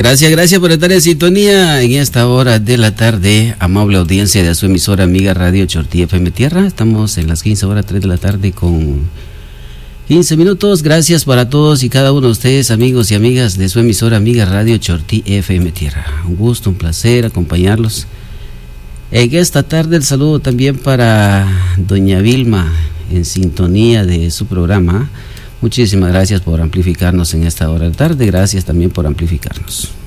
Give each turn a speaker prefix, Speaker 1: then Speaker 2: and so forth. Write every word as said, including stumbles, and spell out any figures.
Speaker 1: Gracias, gracias por estar en sintonía en esta hora de la tarde, amable audiencia de su emisora amiga Radio Chortí F M Tierra. Estamos en las quince horas, tres de la tarde con quince minutos. Gracias para todos y cada uno de ustedes, amigos y amigas de su emisora amiga Radio Chortí F M Tierra. Un gusto, un placer acompañarlos en esta tarde. El saludo también para doña Vilma en sintonía de su programa. Muchísimas gracias por amplificarnos en esta hora de la tarde. Gracias también por amplificarnos.